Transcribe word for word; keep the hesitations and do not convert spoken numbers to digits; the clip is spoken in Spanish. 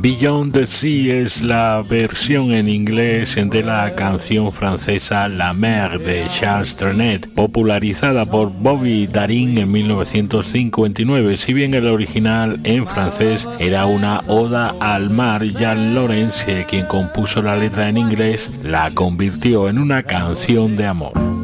Beyond the Sea es la versión en inglés de la canción francesa La Mer de Charles Trenet, popularizada por Bobby Darin en mil novecientos cincuenta y nueve. Si bien el original en francés era una oda al mar, Jean Lawrence, quien compuso la letra en inglés, la convirtió en una canción de amor.